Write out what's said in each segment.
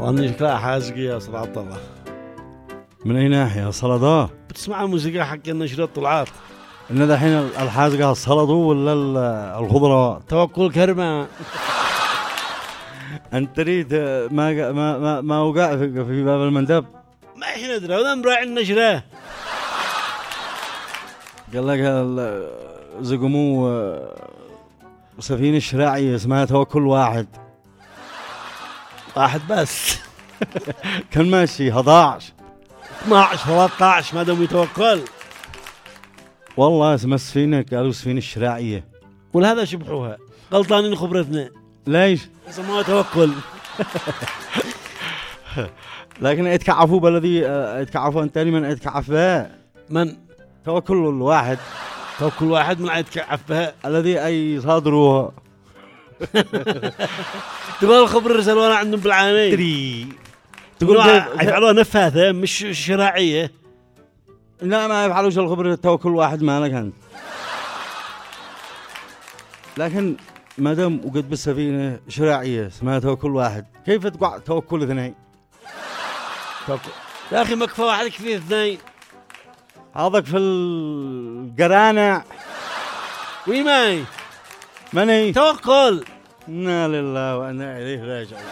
والله شكلها حازقة يا أستاذ عبد الله. من أي ناحية السلطة؟ بتسمع الموسيقى حق النشرة طلعات إن دحين الحازقة السلطة ولا الخضروات؟ توكل كرمة. أنت تريد ما وقع في باب المندب؟ ما إحنا ندري هذا مراعي النشرة. قال لك زقموا سفينة شراعية اسمها توكل واحد بس. كان ماشي 11 12 13 ما دام يتوكل. والله اسمها السفينة قالوا سفينة الشراعية. ولهذا شبحوها غلطانين خبرتنا. ليش؟ سموها توكل. لكن اتكعفوا بلدي اتكعفوا انت من اتكعف بها من توكل الواحد. توكل واحد من يتكعف بها الذي اي صادروها. تقول الخبر رسلونا عندهم بالعانين تري تقول يفعلوها نفاثة مش شراعية. لا ما يفعلوش الخبر توكل واحد مالك انت. لكن ما دام وقد بالسفينة شراعية اسمها توكل واحد كيف تقع توكل اثنين؟ توكل يا أخي مكفى واحد كفيه اثنين. هذاك في القرانع وين ماي مني توكل. إنا لله وإنا إليه راجعون.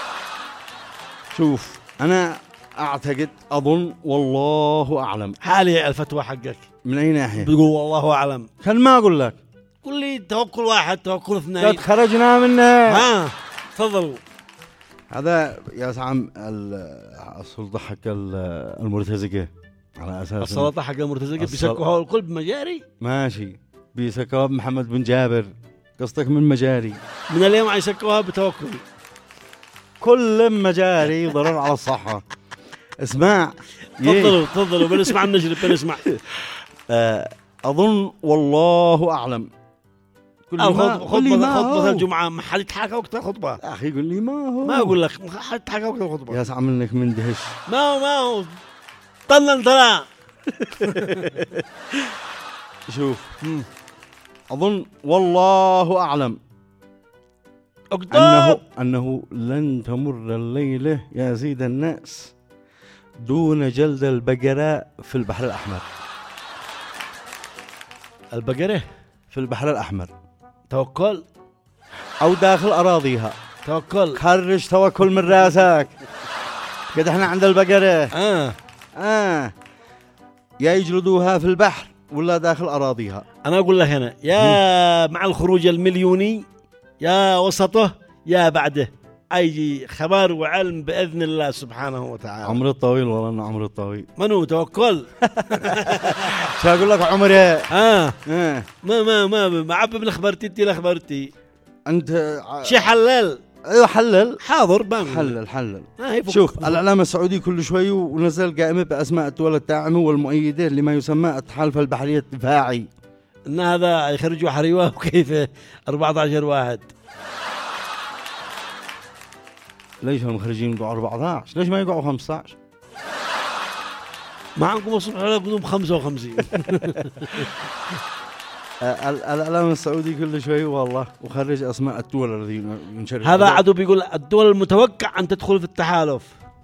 شوف أنا أعتقد أظن والله أعلم. حالي الفتوى حقك من أي ناحية؟ بتقول والله أعلم. كان ما أقول لك قل لي توكل واحد توكل اثنين. قد خرجنا منه. ها تفضلوا. هذا يا زعم السلطة حق المرتزقة على أساس السلطة حق المرتزقة بيسكوها الكل بمجاري. ماشي بيسكوها محمد بن جابر. قصدك من مجاري؟ من اليوم يسكوها بتوكل. كل مجاري ضرر على الصحة. اسمع تفضلوا بنسمع النجرة بنسمع. أظن والله أعلم. خطبة الجمعة ما حد يتحكى وقت الخطبة. أخي قل لي ما هو. ما أقول لك ما حد يتحكى وقت الخطبة. يا زعم إنك مندهش. ما هو طلن ترى. شوف أظن والله أعلم أنه لن تمر الليلة يا زيد الناس دون جلد البقرة في البحر الأحمر. البقرة في البحر الأحمر توكل أو داخل أراضيها توكل. خرج توكل من راسك. قد احنا عند البقرة يا يجلدوها في البحر ولا داخل أراضيها. أنا أقول لك هنا يا مع الخروج المليوني يا وسطه يا بعده أي خبر وعلم بإذن الله سبحانه وتعالى. عمر الطويل والله إنه عمر الطويل. منو توكل. شو أقول لك عمري؟ ما عبب الأخبارتي تي الأخبارتي أنت شي حلل. أيوة حلل حاضر بان حلل. شوف الإعلام السعودي كل شوي ونزل قائمة بأسماء الدول الداعمة والمؤيدة لما يسمى التحالف البحري الدفاعي. إن هذا يخرجوا حريوه وكيف 14 واحد. ليش هم خارجين يقعوا 14؟ ليش ما يقعوا 15؟ ما عندكم الصبح لكم 55. الإعلام السعودي كل شوي والله وخرج أسماء الدول الذي ينشرح. هذا عدو بيقول الدول المتوقع أن تدخل في التحالف.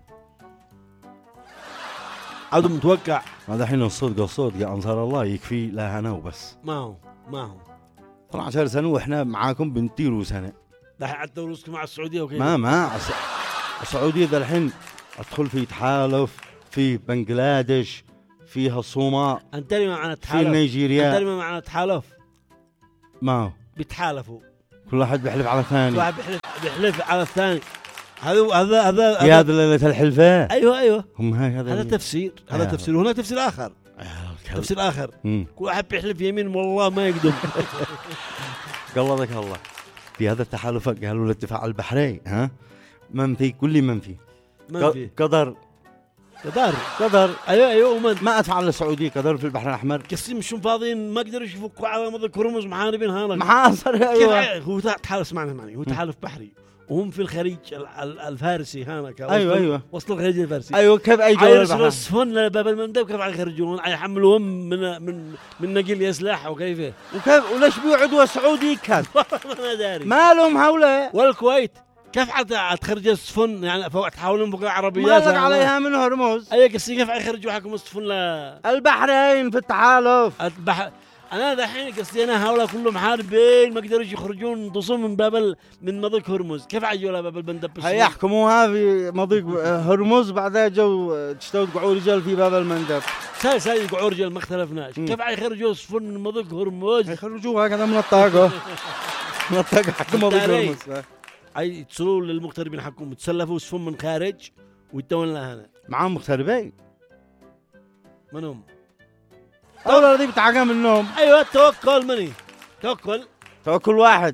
عدو متوقع. هذا حين الصوت يا أنصار الله يكفي لا هنا وبس. ما هو 12 سنة وإحنا معاكم بنطيروا سنة. دحين حتى روسكم مع السعودية وكيف؟ ما السعودية ذا الحين أدخل في تحالف في بنغلاديش فيها الصومال. أنت لي ما معنى التحالف؟ في نيجيريا. أنت لي ما معنى التحالف؟ ما هو بيتحالفوا. كل واحد بيحلف على الثاني. كل واحد بيحلف على الثاني. هذا يا هذا ليلة الحلفة. أيوة. هم هذا تفسير. هذا تفسير وهنا تفسير آخر. تفسير آخر. كل واحد بيحلف يمين والله ما يقدم. قلدك الله. في هذا التحالف قالوا الاتفاق البحري منفي كل منفي. قدر ايوه ومن ما ادفع للسعوديه قدر في البحر الاحمر. قسم مش فاضيين ما قدروا يفكوا على مضى كرمز محاربين هذا محاصر. ايوه هو تحالف اسمعني هو تحالف بحري وهم في الخليج الفارسي هناك. ايوه وصل الخليج الفارسي. ايوه كيف اي جوله يرسلوا السفن لباب المندب كيف يخرجون يحملوهم من نقل اسلحه وكيف وليش بيقعدوا السعودي كان ما داري ما لهم هؤلاء. والكويت كيف تخرج السفن يعني تحاولون فوق ما العربيات لك عليها من هرمز. اي قصدي كيف يخرجوا حقهم السفن لا البحرين في التحالف. البحر. انا دحين قصدي انا هؤلاء كلهم حاربين ما قدروا يخرجون ضصوم من من مضيق هرمز، كيف عجوا لها باب البندب بس هيحكموها في مضيق هرمز، بعدها جو تشتوا تقعوا رجال في باب المندب. ساي يقعوا رجال ما اختلفناش، كيف يخرجوا السفن من مضيق هرمز؟ يخرجوها كذا من الطاقة من الطاقة حق مضيق هرمز. اي يتصلوا للمغتربين حقهم يتسلفوا سفن من خارج ويتون لها هنا معاهم مغتربين. من هم؟ أولا دي بتعقى منهم. ايوه توكل مني توكل واحد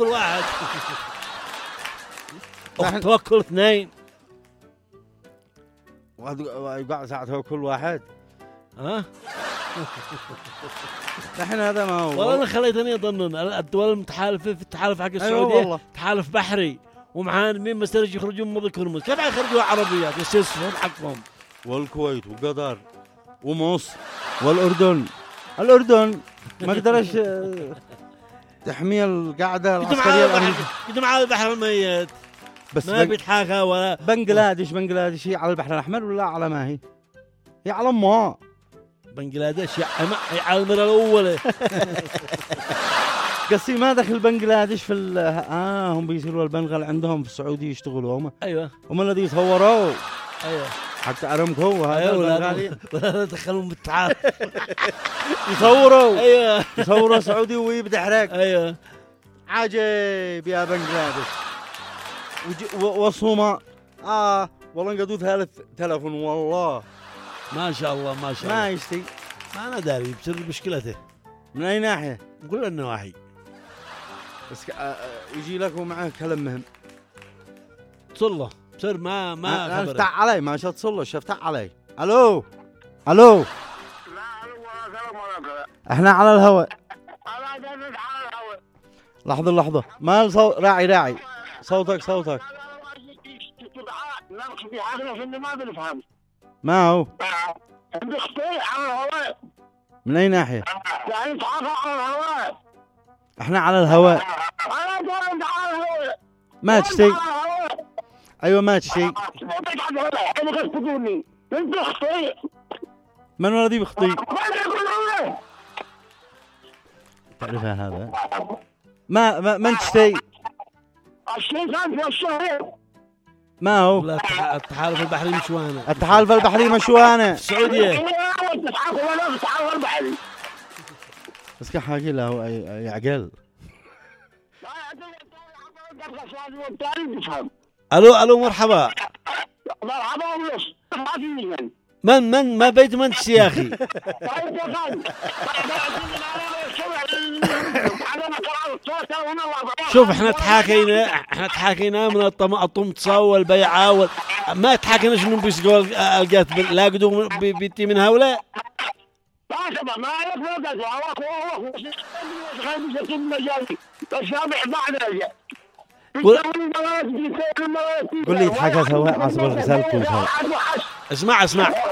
توكل اثنين ويقع ساعة توكل واحد. ها الحين هذا ما هو والله انا خليتني اظن الدول المتحالفه في التحالف حق السعوديه والله. تحالف بحري ومعانا مين مسترج يخرجون من مضيق هرمز، كيف يخرجوا عربيات يستصفون حقهم؟ والكويت وقطر ومصر والأردن ما قدرش تحمي القاعدة العسكرية الأمريكية. قدم على البحر الميت بس ما بيتحاكى ولا بنغلاديش هي على البحر الأحمر ولا على ما هي على أمها. بنغلاديش على المرة الأولى. قصي ما دخل بنغلاديش في هم بيصيروا البنغال عندهم في السعودية يشتغلوا هم الذي يصوروا ايوه حتى أرمكو هذا البنغالي ولا دخلهم بالتعال يصوروا سعودي ويبدأ حرق. ايوه عجيب يا بنغلاديش. والصومال والله انقذوا 3000 والله ما شاء الله ما يشتي. ما انا داري بسر مشكلته من اي ناحيه؟ من كل النواحي. بس يجي لك ومعه كلام مهم. تصله بسر ما افتح علي ما شتصله شفتح علي. الو احنا على الهواء. لحظه ما راعي صوتك ما هو من اي ناحيه؟ احنا على الهواء ما تشتي. ايوه ما تشتي. من الذي بيخطي؟ تعرفها هذا ما تشتي. ما هو؟ لا التحالف البحري مشوانه. التحالف البحري مشوانه في السعوديه. بس كحاكي له يعقل. الو مرحبا. من ما بيت منتس يا اخي. شوف احنا تحاكينا من الطم تصاوى البيعة ما تحاكينا شنو بيسقوا القات لا قدوم بيتي من هؤلاء. قل لي يتحكى سواء عصب الغسال كلها. اسمع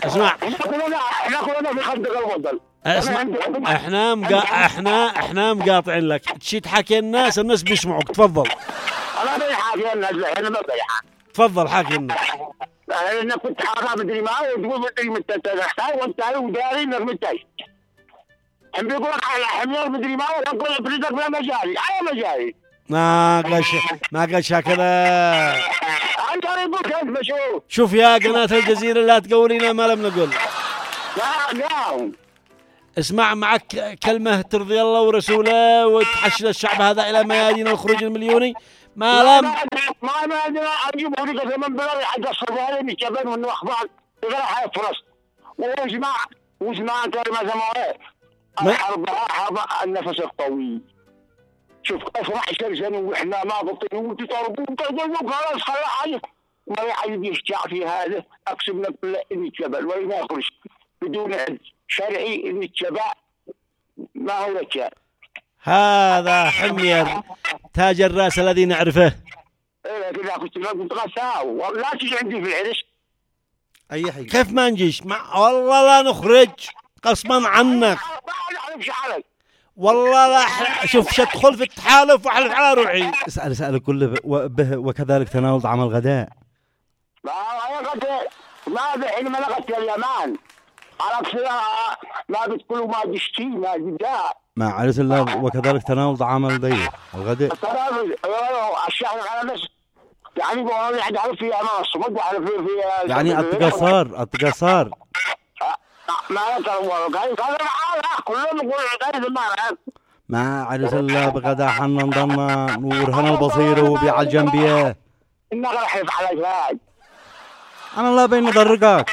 احنا مقاطعين لك تشي تحكي الناس بيسمعوك. تفضل. انا بيحاكي الناس انا ما بيحاك. تفضل حاكي الناس. انا كنت حاطه مدري ما وتقول مدري متى تحتاج وانت وداري انك متى هم بيقول على حمير مدري ما وأقول بريدك بلا مجالي أنا مجالي ما قالش هكذا. أنت يقول كيف بشوف. شوف يا قناة الجزيرة لا تقولينا ما لم نقول. لا اسمع معك كلمة ترضي الله ورسوله وتحشد الشعب هذا إلى ميادين الخروج المليوني ما أجيب هذيك زمن بلاد حق الصباحين من جبل وإنه أخبار تقرأ حياة فرص واسمع كلمة زمان الحرب النفس الطويل. شوف افرح شرسن واحنا ما بطلوا وتطربوا خلاص خلاص ما يحيد يشجع في هذا اقسم لك بالله اني الجبل ولا يخرج بدون شرعي اني الجبل ما هو رجال. هذا حمير تاج الراس الذي نعرفه. ايه كذا كنت غساو لا تجي عندي في العرس اي حاجه. كيف ما نجيش والله لا نخرج غصبا عنك والله لا شوف تدخل في التحالف واحلف على روحي. اسألك كله به وكذلك تناول طعام الغداء. ما أنا قلت ما بحين ما لقت اليمان على كثيرها ما بتقولوا ما تشتي ما جدا مع عرس الله وكذلك تناول طعام الضيف الغداء. ترى الشهر على بس يعني بقول لي حد فيها ما الصمد وعلى في يعني التقصار ما يقدر قال كلهم يقولوا قال ما مع عرس الله بغدا حنا نضلنا نورهنا البصيرة وبيع الجنبية. إنك راح يفعل الفاج أنا الله بين ضرقك.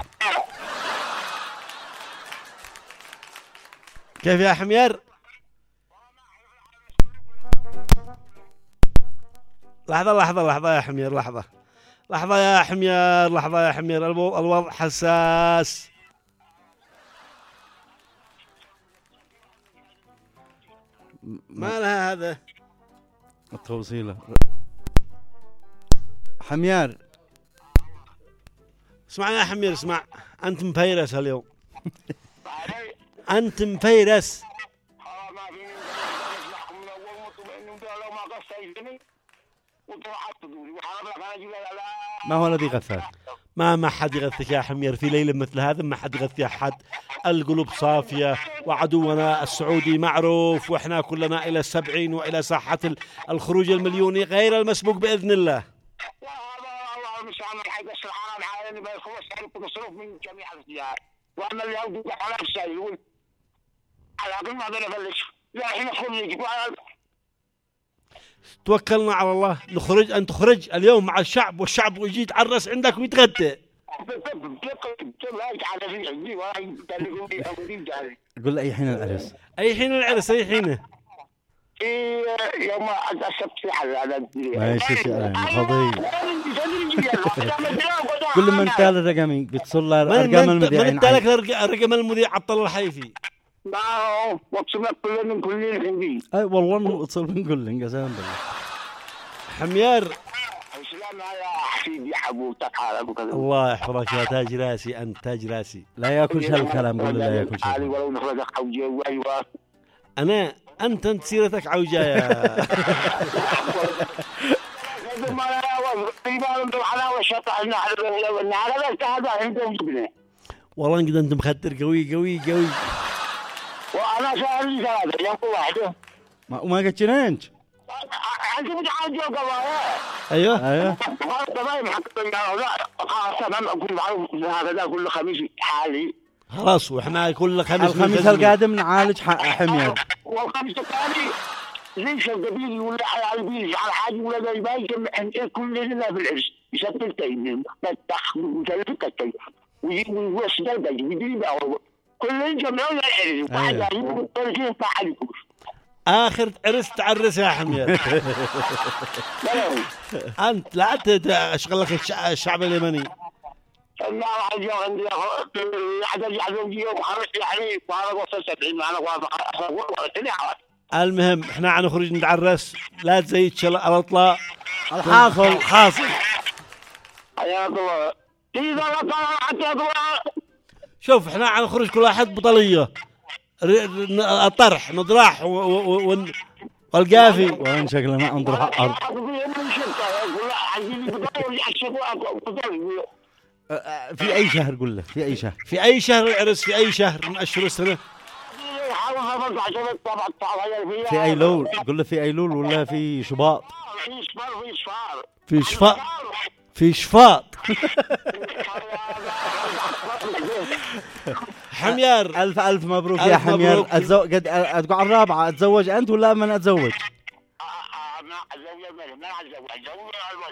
كيف يا حمير؟ لحظة يا حمير، لحظة يا حمير، الوضع حساس. ما لها هذا التوصيلة حمير. اسمع يا حمير، اسمع، أنت مفيرس اليوم. أنت مفيرس. ما هو الذي غثاك؟ ما حد يغثك يا حمير في ليلة مثل هذا، ما حد يغثي أحد. القلوب صافية وعدونا السعودي معروف، وإحنا كلنا إلى 70 وإلى ساحة الخروج المليوني غير المسبوق بإذن الله. الله مش عامل حاجة سبحان الله بيخلص عليكم مصروف من جميع الجهات وأما اللي يوجد على الشيء يقول على كل ما بنفلش لا إحنا خرج توكلنا على الله نخرج. أن تخرج اليوم مع الشعب والشعب يجي يتعرس عندك ويتغدى. قل أي حين العرس؟ أي حين العرس؟ أي حينه؟ يوم السبت على ما يصير قضية. كل من تال الرقمي بتصل أرقام المذيع. من تالك رقم المذيع عبد الحيفي. ما هو وقسمنا كل من كلين عندي. أي والله اتصل من كلين قسما بالله. حمير. السلام على حبيبي حبوبتك على أبوك. الله يحفظك يا تاج راسي، أنت تاج راسي. لا يأكل شيء الكلام، قول لا يأكل شيء. ولو نخرجك حوجي أيوة. أنت سيرتك عوجة يا. والله قد أنت مخدر قوي. وأنا شاهد ثلاثة يوم واحدة. ما قلت أنت؟ أنت متعود يوم قبائل. أيوه. قبائل حقا لا خلاص تمام أقول معروف هذا كل خميس حالي. خلاص وإحنا كل الخميس القادم نعالج حمير. والخميس الثاني ليش القبيل ولا على البيل على حاجة ولا جايبان كلنا في العرس يسبل تيمين بتخ وتلفك ويوصل البيت ويدري بقى كل جمعوا العرس وبعد يقول كل فعلكم. آخر عرس تعرس يا حمير. أنت لا تشغل لك الشعب اليمني. الله عز وجل عدد يعزوجي وخرج يعني وأنا وصل 70 أنا وافق. المهم احنا عنخرج نتعرس، لا تزيد على الاطلاق. حاصل حياك الله. إذا طلع حتى شوف احنا عنخرج كل واحد بطلية الطرح نضرح والقافي وين شكلنا انضرح الارض. في اي شهر قل له في اي شهر العرس، في اي شهر من اشهر السنه. في ايلول قل له، في ايلول ولا في شباط؟ في شفاط حمير. ألف مبروك يا حمير. قد تقع الرابعة. أتزوج أنت ولا من أتزوج؟